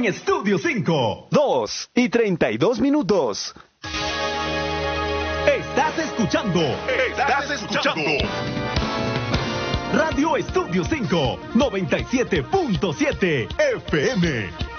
Estudio 5. 2:32. Estás escuchando Radio Estudio 5, 97.7 FM.